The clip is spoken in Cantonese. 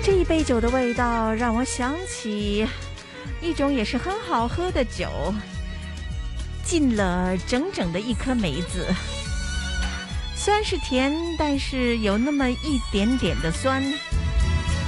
这一杯酒的味道让我想起一种也是很好喝的酒，浸了整整的一颗梅子，虽然是甜，但是有那么一点点的酸。